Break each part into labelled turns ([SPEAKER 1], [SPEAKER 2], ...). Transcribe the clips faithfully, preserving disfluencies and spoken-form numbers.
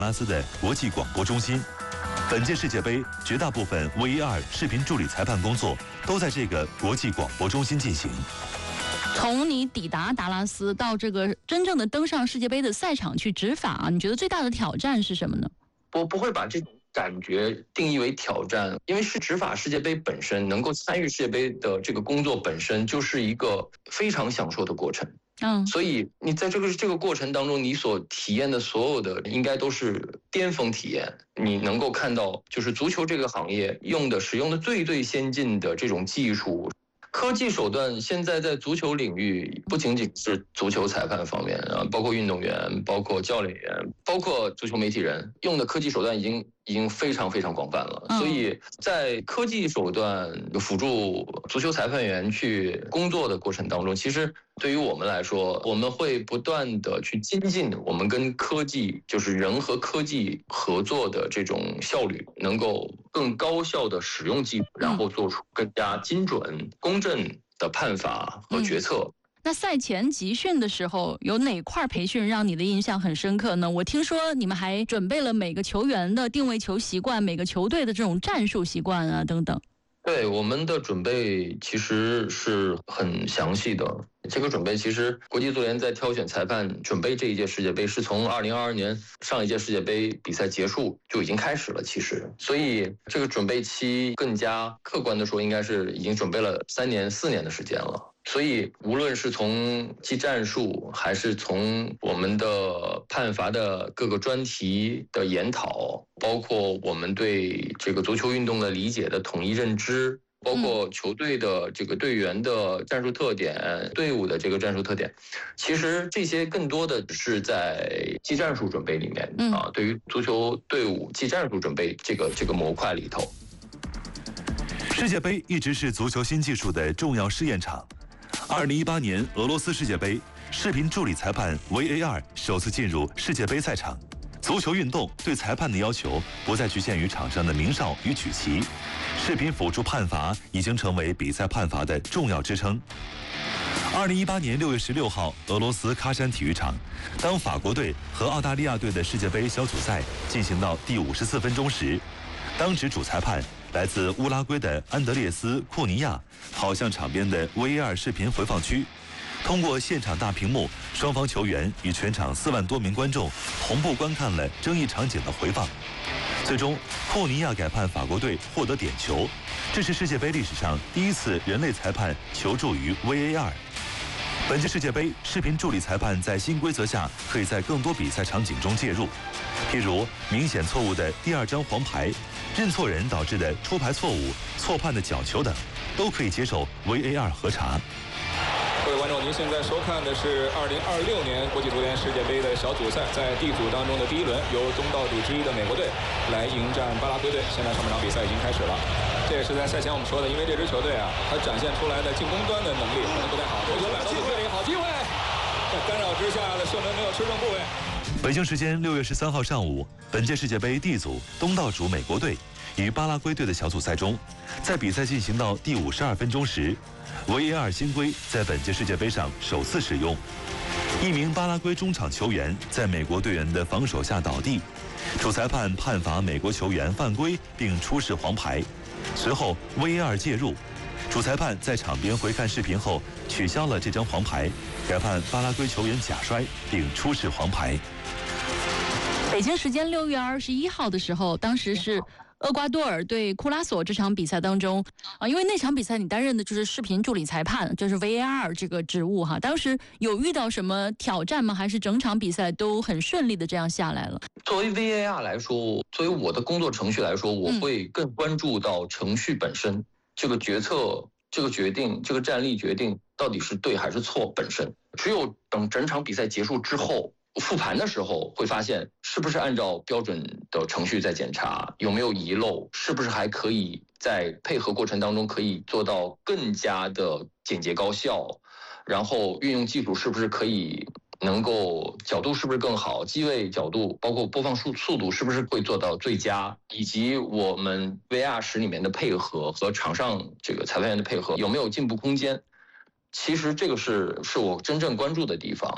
[SPEAKER 1] 拉斯的国际广播中心。本届世界杯绝大部分 V A R 视频助理裁判工作都在这个国际广播中心进行。
[SPEAKER 2] 从你抵达达拉斯到这个真正的登上世界杯的赛场去执法啊，你觉得最大的挑战是什么呢？
[SPEAKER 3] 我不会把这种感觉定义为挑战，因为是执法世界杯本身，能够参与世界杯的这个工作本身就是一个非常享受的过程。
[SPEAKER 2] 嗯，
[SPEAKER 3] 所以你在这个这个过程当中，你所体验的所有的应该都是巅峰体验。你能够看到，就是足球这个行业用的使用的最最先进的这种技术。科技手段现在在足球领域不仅仅是足球裁判方面啊，包括运动员、包括教练员、包括足球媒体人，用的科技手段已经已经非常非常广泛了。所以在科技手段辅助足球裁判员去工作的过程当中，其实对于我们来说，我们会不断的去精进我们跟科技，就是人和科技合作的这种效率，能够更高效的使用技术，然后做出更加精准、公正的判罚和决策。
[SPEAKER 2] 嗯，那赛前集训的时候，有哪块培训让你的印象很深刻呢？我听说你们还准备了每个球员的定位球习惯，每个球队的这种战术习惯啊等等。
[SPEAKER 3] 对，我们的准备其实是很详细的。这个准备其实国际足联在挑选裁判准备这一届世界杯，是从二零二二年上一届世界杯比赛结束就已经开始了。其实，所以这个准备期更加客观的说，应该是已经准备了三年、四年的时间了。所以，无论是从技战术，还是从我们的判罚的各个专题的研讨，包括我们对这个足球运动的理解的统一认知，包括球队的这个队员的战术特点、队伍的这个战术特点，其实这些更多的是在技战术准备里面啊，对于足球队伍技战术准备这个这个模块里头。
[SPEAKER 1] 世界杯一直是足球新技术的重要试验场。二零一八年俄罗斯世界杯，视频助理裁判 V A R 首次进入世界杯赛场。足球运动对裁判的要求不再局限于场上的鸣哨与举旗，视频辅助判罚已经成为比赛判罚的重要支撑。二零一八年六月十六号，俄罗斯喀山体育场，当法国队和澳大利亚队的世界杯小组赛进行到第五十四分钟时，当值主裁判来自乌拉圭的安德烈斯·库尼亚跑向场边的 V A R 视频回放区，通过现场大屏幕，双方球员与全场四万多名观众同步观看了争议场景的回放。最终，库尼亚改判法国队获得点球，这是世界杯历史上第一次人类裁判求助于 V A R。本届世界杯，视频助理裁判在新规则下可以在更多比赛场景中介入，譬如明显错误的第二张黄牌、认错人导致的出牌错误、错判的角球等，都可以接受 V A R 核查。
[SPEAKER 4] 各位观众，您现在收看的是二零二六年国际足联世界杯的小组赛，在 D 组当中的第一轮，由东道主之一的美国队来迎战巴拉圭队。现在上半场比赛已经开始了，这也是在赛前我们说的，因为这支球队啊，它展现出来的进攻端的能力可能不太好。这球摆到队里，好机会，在干扰之下的射门没有吃中部位。
[SPEAKER 1] 北京时间六月十三号上午，本届世界杯 D 组东道主美国队与巴拉圭队的小组赛中，在比赛进行到第五十二分钟时，V A R 新规在本届世界杯上首次使用。一名巴拉圭中场球员在美国队员的防守下倒地，主裁判判罚美国球员犯规并出示黄牌，随后 V A R 介入，主裁判在场边回看视频后取消了这张黄牌，改判巴拉圭球员假摔并出示黄牌。
[SPEAKER 2] 北京时间六月二十一号的时候，当时是厄瓜多尔对库拉索这场比赛当中啊，因为那场比赛你担任的就是视频助理裁判，就是 V A R 这个职务哈。当时有遇到什么挑战吗？还是整场比赛都很顺利的这样下来了？
[SPEAKER 3] 作为 V A R 来说，作为我的工作程序来说，我会更关注到程序本身，嗯、这个决策、这个决定、这个战力决定到底是对还是错本身。只有等整场比赛结束之后，复盘的时候会发现是不是按照标准的程序在检查，有没有遗漏，是不是还可以在配合过程当中可以做到更加的简洁高效，然后运用技术是不是可以能够角度是不是更好，机位角度包括播放速速度是不是会做到最佳，以及我们 V R 室里面的配合和场上这个裁判员的配合有没有进步空间。其实这个是是我真正关注的地方。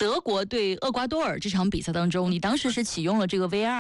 [SPEAKER 2] 德国对厄瓜多尔这场比赛当中，你当时是启用了这个 V A R。